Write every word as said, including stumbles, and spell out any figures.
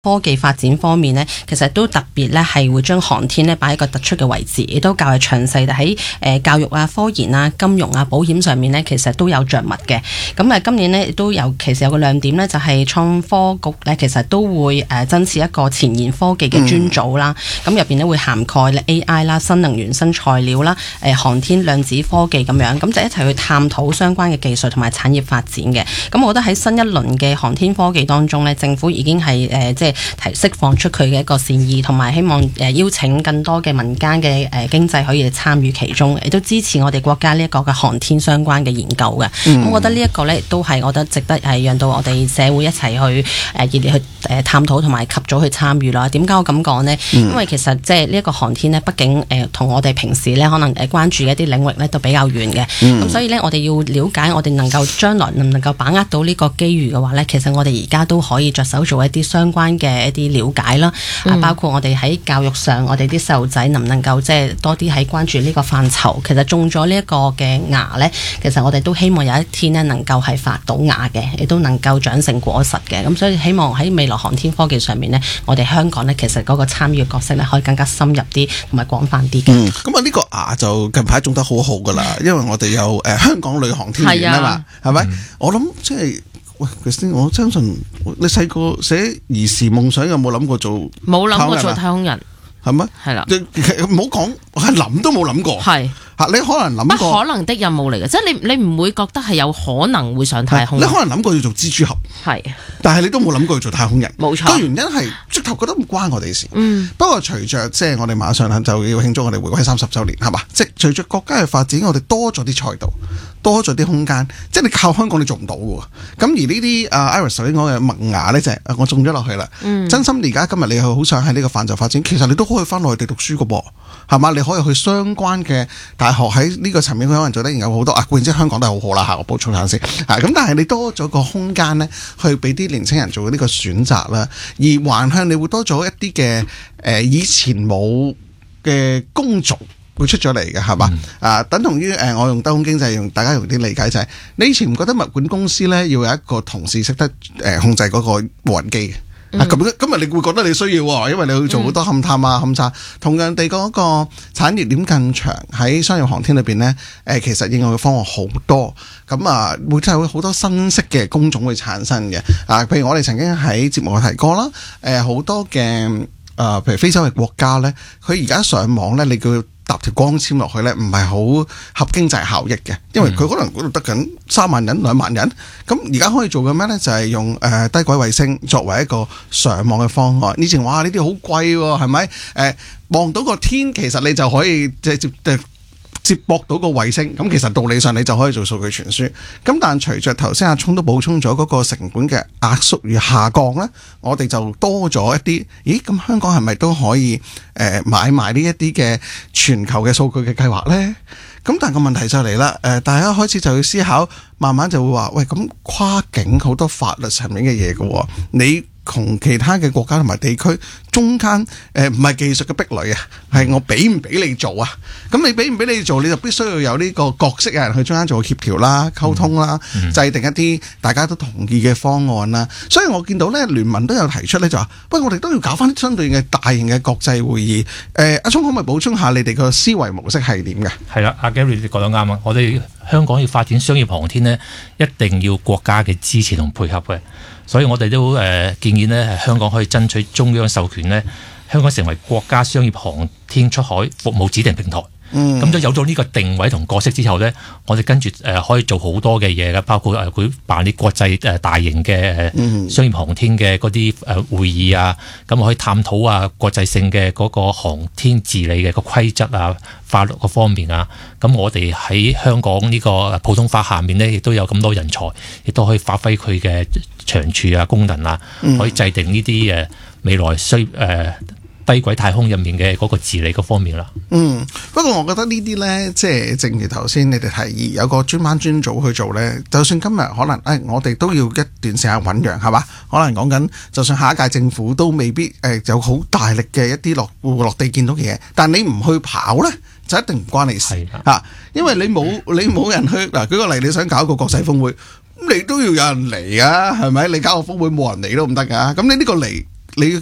科技發展方面呢，其實都特別咧係會將航天咧擺喺一個突出嘅位置，亦都較為詳細喺誒教育啊、科研啊、金融啊、保險上面呢，其實都有着墨嘅。咁啊，今年呢，亦都有其實有個亮點呢，就係創科局呢，其實都會誒增設一個前沿科技嘅專組啦。咁入邊呢，會涵蓋 A I 啦、新能源、新材料啦、誒航天量子科技咁樣，咁就一齊去探討相關嘅技術同埋產業發展嘅。咁我覺得喺新一輪嘅航天科技當中呢，政府已經係誒即係提釋放出佢嘅一個善意，同埋希望誒邀請更多嘅民間嘅誒經濟可以參與其中，亦都支持我哋國家呢一個嘅航天相關嘅研究嘅。咁、嗯、我覺得呢一個呢，都係我覺得值得係讓到我哋社會一齊去誒熱烈去誒探討同埋及早去參與啦。點解我咁講呢？嗯、因為其實即係呢一個航天呢，畢竟誒同我哋平時呢可能誒關注嘅一啲領域呢都比較遠嘅。咁、嗯、所以呢，我哋要了解我哋能夠將來能唔能夠把握到呢個機遇嘅話呢，其實我哋而家都可以着手做一啲相關嘅一啲了解啦，啊、嗯，包括我哋喺教育上，我哋啲細路仔能唔能夠即係多啲喺關注呢個範疇？其實種咗呢一個嘅芽呢，其實我哋都希望有一天呢能夠係發到芽嘅，亦都能夠長成果實嘅。咁所以希望喺未來航天科技上面呢，我哋香港呢，其實嗰個參與嘅角色呢，可以更加深入啲同埋廣泛啲嘅。 嗯，咁啊呢個芽就近排種得好好噶啦，因為我哋有誒、呃、香港女航天員啊嘛，係咪？我諗即係。喂，其實我相信你細個寫兒時夢想有冇諗過做？ 冇諗過做太空人， 係咩？ 係啦， 唔好講，我係諗都冇諗過。係嚇，你可能諗過不可能的任務嚟嘅，即係你你唔會覺得係有可能會上太空。 你可能諗過要做蜘蛛俠，係，但係你都冇諗過要做太空人。冇錯，個原因係直頭覺得唔關我哋事。嗯，不過隨着即係我哋馬上就要慶祝我哋回歸三十週年，係嘛？即係隨着國家嘅發展，我哋多咗啲賽道。多咗啲空間，即係你靠香港你做唔到嘅喎。咁而呢啲啊 Iris 頭先講嘅萌芽咧，就係我種咗落去啦。嗯、真心而家今日你好想喺呢個範疇發展，其實你都可以翻內地讀書嘅噃，係嘛？你可以去相關嘅大學喺呢個層面，佢可能做得有好多啊。固然之香港都係好好啦嚇，我補充下先嚇。咁但係你多咗個空間咧，去俾啲年青人做呢個選擇啦，而橫向你會多咗一啲嘅誒以前冇嘅工種。會出咗嚟嘅係嘛？嗯、啊，等同於誒、呃，我用兜空經濟，用大家用啲理解就係、是，你以前唔覺得物管公司咧要有一個同事識得誒、呃、控制嗰個無人機嘅？嗯、啊，咁今日你會覺得你需要喎，因為你要做好多勘探啊、勘察。同樣地，嗰個產業鏈更長喺商業航天裏邊咧，誒、呃、其實應用嘅方案好多，咁啊會真係會好多新式嘅工種會產生嘅。啊，譬如我哋曾經喺節目提過啦，誒、呃、好多嘅誒、呃，譬如非洲嘅國家咧，佢而家上網咧，你叫搭條光纖落去咧，唔係好合經濟效益嘅，因為佢可能嗰度得緊三萬人、兩萬人。咁而家可以做嘅咩咧？就係、是、用誒、呃、低軌衛星作為一個上網嘅方案。以前哇，呢啲好貴喎，係咪？誒、呃、望到個天，其實你就可以即係接誒。接駁到個衛星，咁其實道理上你就可以做數據傳輸。咁但隨着頭先阿聰都補充咗嗰個成本嘅壓縮與下降呢，我哋就多咗一啲。咦？咁香港係咪都可以誒、呃、買埋呢一啲嘅全球嘅數據嘅計劃呢？咁但係個問題就嚟啦，誒、呃、大家開始就要思考，慢慢就會話：喂，咁跨境好多法律層面嘅嘢嘅喎，你同其他嘅國家同埋地區中間誒唔係技術嘅壁壘啊，係我俾唔俾你做啊？咁你俾唔俾你做，你就必須要有呢個角色嘅人去中間做協調啦、溝通啦、嗯、制定一啲大家都同意嘅方案啦。所以我見到咧聯盟都有提出咧，就話：喂，我哋都要搞翻啲相對嘅大型嘅國際會議。誒、呃，阿聰可唔可以補充下你哋個思維模式係點嘅？係啦，阿 Gary 你講得啱啊！我哋香港要發展商業航天呢，一定要國家嘅支持同配合嘅。所以我哋都誒、呃、建議呢，香港可以爭取中央授權呢，香港成為國家商業航天出海服務指定平台。咁、嗯、就有咗呢個定位同角色之後呢，我哋跟住誒、呃、可以做好多嘅嘢嘅，包括誒佢、呃、辦啲國際誒、呃、大型嘅誒商業航天嘅嗰啲誒會議啊，咁可以探討啊國際性嘅嗰個航天治理嘅個規則啊、法律嗰方面啊。咁我哋喺香港呢個普通法下面呢，亦都有咁多人才，亦都可以發揮佢嘅長處啊、功能啊，可以制定呢啲誒未來需誒。呃低軌太空入面嘅嗰個治理嗰方面啦。嗯， 不過我覺得呢啲呢，即係正如頭先你哋提議有個專班專組去做呢，就算今日可能誒、哎，我哋都要一段時間醖釀，係嘛？可能講緊，就算下一屆政府都未必誒、呃、有好大力嘅一啲落落地見到嘅嘢，但你唔去跑呢，就一定唔關你事嚇的、啊，因為你冇你冇人去嗱。舉個例，你想搞個國際峰會，你都要有人嚟啊，係咪？你搞個峰會冇人嚟都唔得㗎，咁你呢個嚟。 你